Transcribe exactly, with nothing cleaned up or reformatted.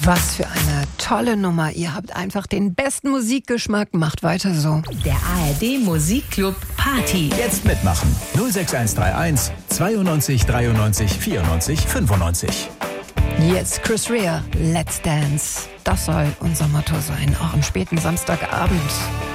Was für eine tolle Nummer. Ihr habt einfach den besten Musikgeschmack. Macht weiter so. Der A R D Musikclub Party. Jetzt mitmachen. null sechs eins drei eins zweiundneunzig dreiundneunzig vierundneunzig fünfundneunzig. Jetzt Chris Rea, Let's Dance. Das soll unser Motto sein, auch am späten Samstagabend.